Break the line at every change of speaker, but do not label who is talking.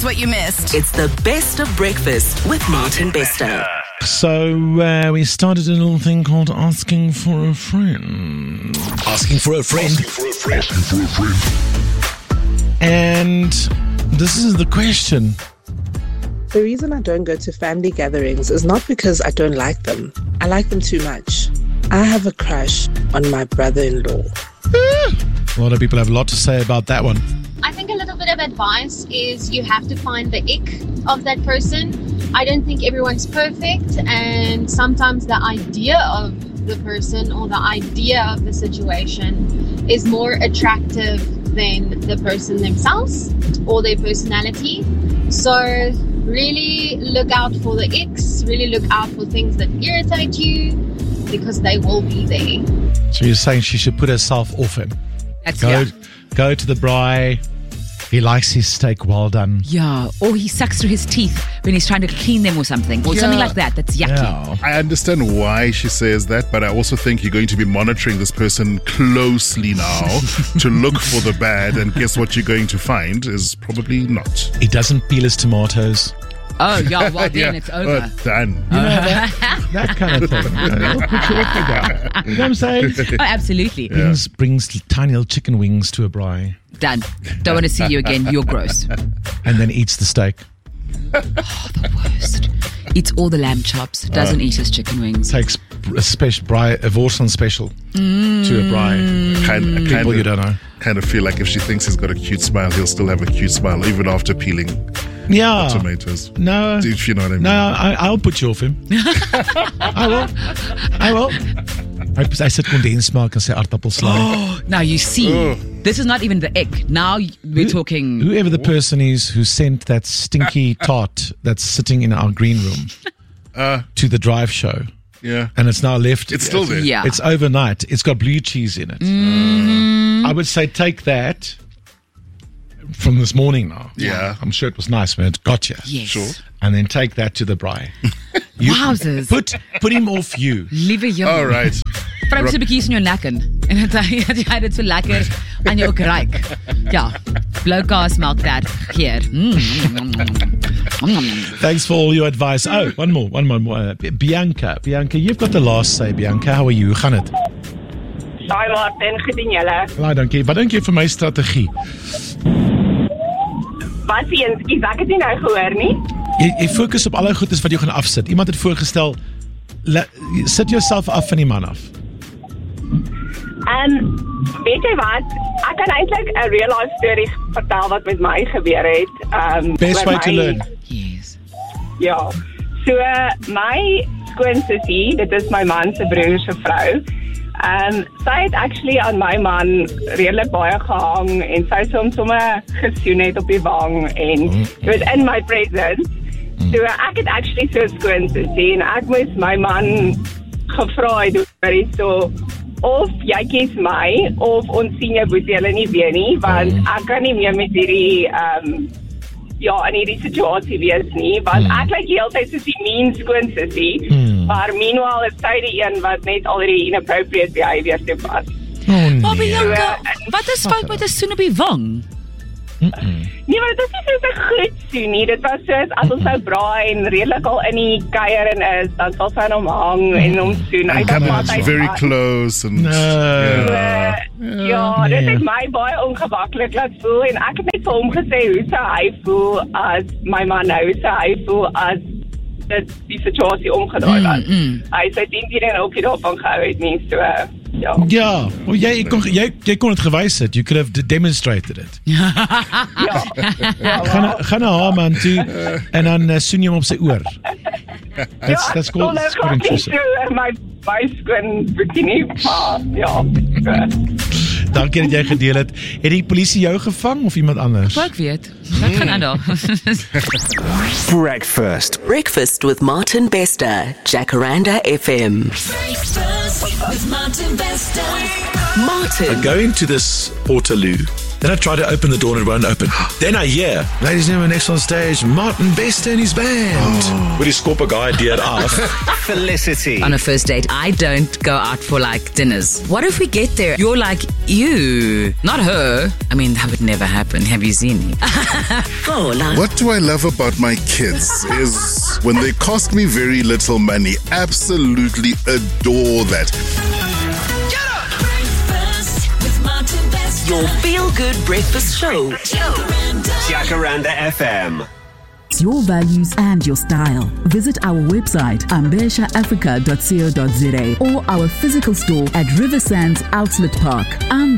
what you missed.
It's the best of breakfast with Martin Bester.
So we started a little thing called Asking for a Friend.
Asking for a friend.
And this is the question.
The reason I don't go to family gatherings is not because I don't like them. I like them too much. I have a crush on my brother-in-law.
A lot of people have a lot to say about that one.
I think a little bit of advice is you have to find the ick of that person. I don't think everyone's perfect, and sometimes the idea of the person or the idea of the situation is more attractive than the person themselves or their personality. So really look out for the icks, really look out for things that irritate you, because they will be there.
So you're saying she should put herself off him? Go to the braai. He likes his steak well done.
Yeah, or he sucks through his teeth when he's trying to clean them or something. Or something like that. That's yucky.
Yeah.
I understand why she says that, but I also think you're going to be monitoring this person closely now to look for the bad, and guess what you're going to find is probably not.
He doesn't peel his tomatoes.
Oh, yeah, well then it's over.
Done.
You know, that kind of thing. It'll put you off the guy. You know what I'm saying?
Oh, absolutely.
Brings tiny little chicken wings to a braai.
Done. Don't want to see you again. You're gross.
And then eats the steak.
Oh, the worst. Eats all the lamb chops. Doesn't eat his chicken wings.
Takes a special braai, a Worsson special to a braai. People you don't know.
Kind of feel like if she thinks he's got a cute smile, he'll still have a cute smile even after peeling tomatoes.
No.
If you know what I mean.
No, I'll put you off him. I will. I said kondensmelk and say aardappelslaai.
Oh, now you see. This is not even the ick. Now we're talking.
Whoever the person is who sent that stinky tart that's sitting in our green room to the drive show.
Yeah.
And it's now left.
It's still there.
Yeah.
It's overnight. It's got blue cheese in it. I would say take that from this morning now.
Yeah.
I'm sure it was nice when it got you.
Yes.
Sure.
And then take that to the braai.
Wowzers.
Put him off you.
Liewe jongen.
All right.
Vryf so 'n bietjie in jou nek in. En hy dit so lekker aan jou ook ruik. Ja. Blou kaas maak dat hier.
Thanks for all your advice. Oh, one more. Bianca, you've got the last say, Bianca. How are you? Hoe gaan dit?
Hi Martin, goed en julle.
Baie dankie. Wat dink jy van my strategie?
Wat eens, ek het nie nou gehoor nie.
Jy fokus op alle goedes wat jy gaan afsit. Iemand het voorgestel, sit jouself af van die man af.
Weet jy wat? Ek kan eintlik 'n real life story vertel wat met my gebeur het.
Best way to learn.
Yes.
Ja. So my skoonsussie, dit is my man se broer se vrou. Sy het actually aan my man redelik baie gehang en sy het hom sommer gesoen het op die wang en it was in my presence. So ek het actually so skoonsussie en ek moes my man gevra het oor hierso of jy kies my of ons sien jou boetie hulle nie weer nie, want ek kan nie meer met hierdie in hierdie situasie wees nie, want ek lyk die hele tyd soos die mean skoonsussie, maar meanwhile is sy die een wat net al die inappropriate behavior toepas.
Maar Bianca, wat is fout met 'n soen op die wang?
Nee, maar dit is nie so 'n goed soen nie. Dit was soos as ons nou braai en redelik al in die kuier en is, dan sal sy aan hom hang en hom soen.
And kind of very close and
dit het my baie ongemaklik laat voel en ek het net vir hom gesê hoe sou hy voel as my man nou sou hy voel as dit die situasie omgedraai was. Hy sê dit en ook nie daarvan gehou het nie, so
Ja, well, jy kon het gewys het. You could have demonstrated it. Gaan na haar man toe en dan soen jy hom op sy oor. That's called intrusive.
My skoon bikini,
Dankie dat jy gedeel het. Het die polisie jou gevang of iemand anders?
Ek weet. Wat gaan aan daar?
Breakfast with Martin Bester, Jacaranda FM.
I go into this Portaloo
Then I try to open the door and it won't open. Then I hear, ladies and gentlemen, next on stage, Martin Bester and his band. With his scorper guy idea af.
Felicity.
On a first date, I don't go out for like dinners. What if we get there? You're like, you, not her. I mean, that would never happen. Have you seen me?
What do I love about my kids is when they cost me very little money. Absolutely adore that.
Your feel-good breakfast show.
Jacaranda FM.
Your values and your style. Visit our website ambeshaafrica.co.za or our physical store at River Sands Outlet Park.